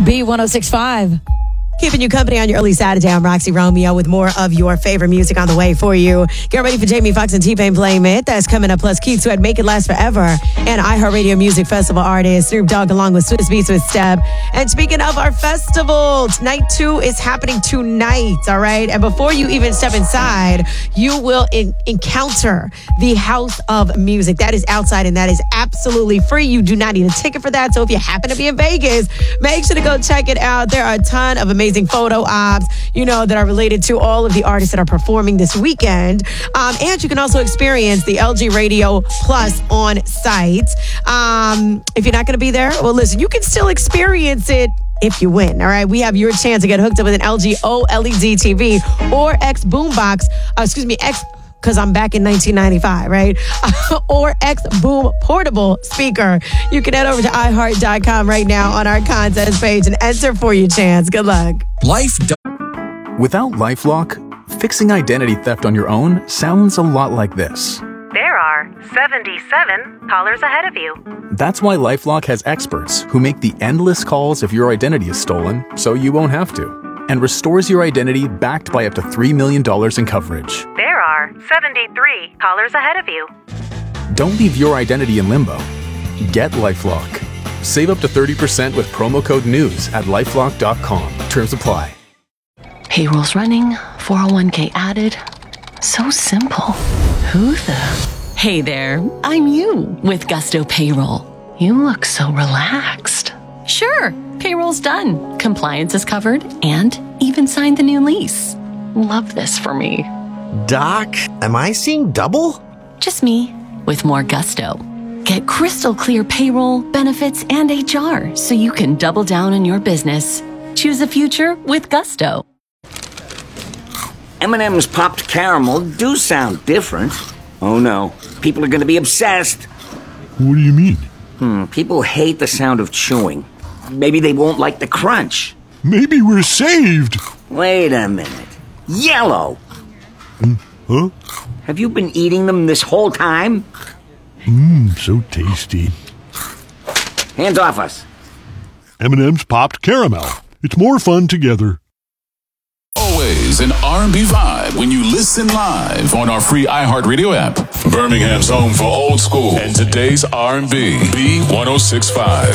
B1065. Keeping you company on your early Saturday. I'm Roxy Romeo with more of your favorite music on the way for you. Get ready for Jamie Foxx and T-Pain playing It. That's coming up. Plus Keith Sweat, Make It Last Forever. And iHeartRadio Music Festival artist Snoop Dogg along with Swiss Beats with Step. And speaking of our festival, night 2 is happening tonight, all right? And before you even step inside, you will encounter the House of Music. That is outside and that is absolutely free. You do not need a ticket for that. So if you happen to be in Vegas, make sure to go check it out. There are a ton of amazing photo ops, that are related to all of the artists that are performing this weekend. And you can also experience the LG Radio Plus on site. If you're not going to be there, well, listen, you can still experience it if you win, all right? We have your chance to get hooked up with an LG OLED TV or X Boombox, because I'm back in 1995, right? Or X Boom portable speaker. You can head over to iHeart.com right now on our contest page and enter for your chance. Good luck. Without LifeLock, fixing identity theft on your own sounds a lot like this. There are 77 callers ahead of you. That's why LifeLock has experts who make the endless calls if your identity is stolen, so you won't have to, and restores your identity backed by up to $3 million in coverage. There are 73 callers ahead of you. Don't leave your identity in limbo. Get LifeLock. Save up to 30% with promo code NEWS at LifeLock.com. Terms apply. Payroll's running, 401k added. So simple. Who the? Hey there, I'm you with Gusto Payroll. You look so relaxed. Sure, payroll's done. Compliance is covered and even signed the new lease. Love this for me. Doc, am I seeing double? Just me with more gusto. Get crystal clear payroll, benefits, and HR so you can double down on your business. Choose a future with Gusto. M&M's popped caramel do sound different. Oh no, people are going to be obsessed. What do you mean? People hate the sound of chewing. Maybe they won't like the crunch. Maybe we're saved. Wait a minute. Yellow! Huh? Have you been eating them this whole time? So tasty. Hands off us. M&M's popped caramel. It's more fun together. Always an R&B vibe when you listen live on our free iHeartRadio app. Birmingham's home for old school and today's R&B. B1065.